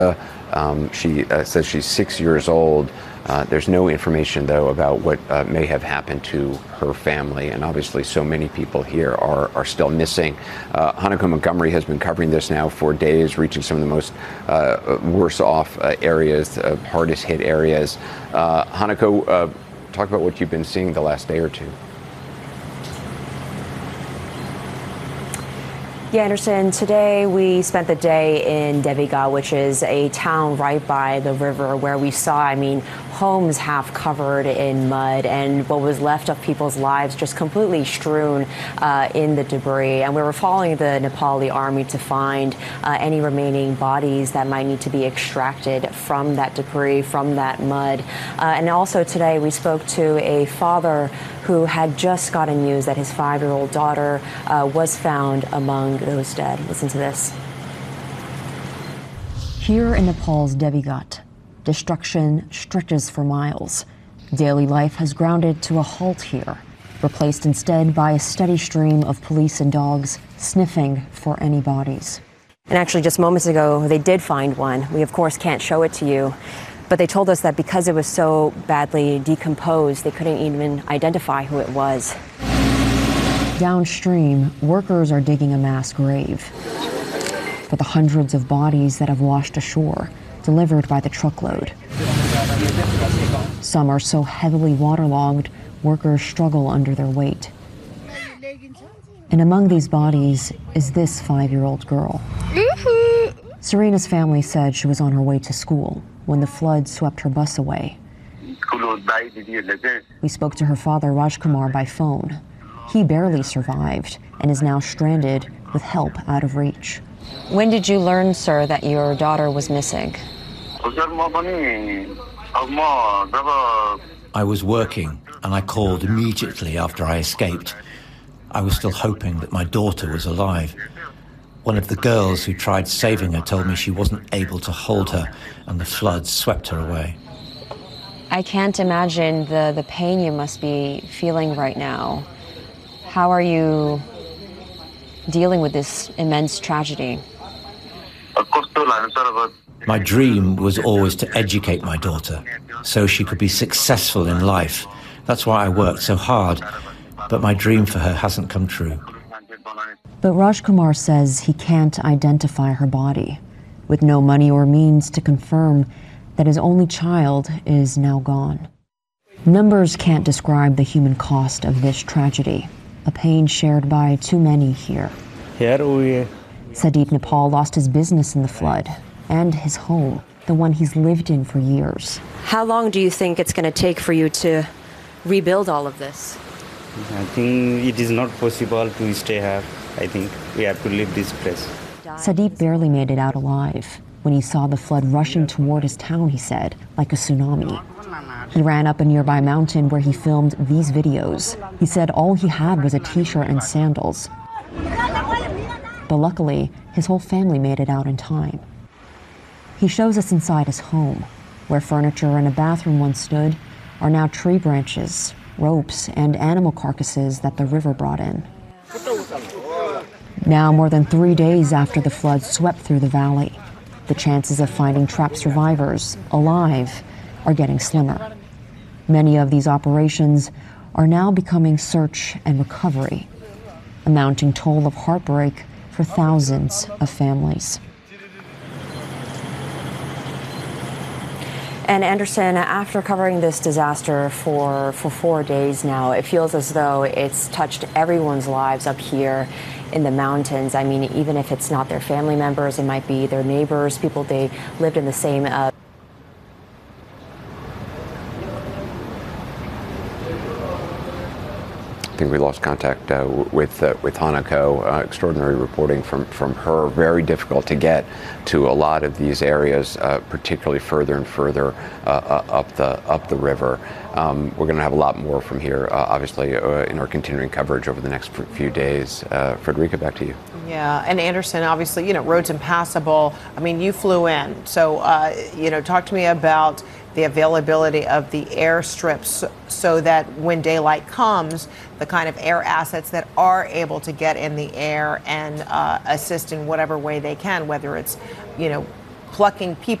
She says she's 6 years old. There's no information, though, about what may have happened to her family, and obviously so many people here are still missing. Hanako Montgomery has been covering this now for days, reaching some of the most worse off areas, hardest hit areas. Hanako, talk about what you've been seeing the last day or two. Yeah, Anderson, today we spent the day in Debiga, which is a town right by the river where we saw, homes half covered in mud and what was left of people's lives just completely strewn in the debris. And we were following the Nepali army to find any remaining bodies that might need to be extracted from that debris, from that mud. And also today we spoke to a father who had just gotten news that his 5-year-old daughter was found among those dead. Listen to this. Here in Nepal's Debigat, destruction stretches for miles. Daily life has grounded to a halt here, replaced instead by a steady stream of police and dogs sniffing for any bodies. And actually, just moments ago, they did find one. We, of course, can't show it to you. But they told us that because it was so badly decomposed, they couldn't even identify who it was. Downstream, workers are digging a mass grave for the hundreds of bodies that have washed ashore, delivered by the truckload. Some are so heavily waterlogged, workers struggle under their weight. And among these bodies is this 5-year-old girl. Serena's family said she was on her way to school when the flood swept her bus away. We spoke to her father, Rajkumar, by phone. He barely survived and is now stranded with help out of reach. When did you learn, sir, that your daughter was missing? I was working and I called immediately after I escaped. I was still hoping that my daughter was alive. One of the girls who tried saving her told me she wasn't able to hold her and the flood swept her away. I can't imagine the pain you must be feeling right now. How are you dealing with this immense tragedy? My dream was always to educate my daughter so she could be successful in life. That's why I worked so hard, but my dream for her hasn't come true. But Rajkumar says he can't identify her body, with no money or means to confirm that his only child is now gone. Numbers can't describe the human cost of this tragedy, a pain shared by too many here. Sadeep Nepal lost his business in the flood and his home, the one he's lived in for years. How long do you think it's going to take for you to rebuild all of this? I think it is not possible to stay here. I think we have to leave this place. Sadeep barely made it out alive when he saw the flood rushing toward his town, he said, like a tsunami. He ran up a nearby mountain where he filmed these videos. He said all he had was a t-shirt and sandals. But luckily, his whole family made it out in time. He shows us inside his home, where furniture and a bathroom once stood are now tree branches, ropes, and animal carcasses that the river brought in. Now, more than 3 days after the flood swept through the valley, the chances of finding trapped survivors alive are getting slimmer. Many of these operations are now becoming search and recovery, a mounting toll of heartbreak for thousands of families. And Anderson, after covering this disaster for 4 days now, it feels as though it's touched everyone's lives up here in the mountains. Even if it's not their family members, it might be their neighbors, people they lived in the same I think we lost contact with Hanako. Extraordinary reporting from her. Very difficult to get to a lot of these areas, particularly further and further up the river. We're going to have a lot more from here, obviously, in our continuing coverage over the next few days. Frederica, back to you. Yeah, and Anderson, obviously, roads impassable. You flew in, so talk to me about the availability of the airstrips so that when daylight comes, the kind of air assets that are able to get in the air and assist in whatever way they can, whether it's, plucking people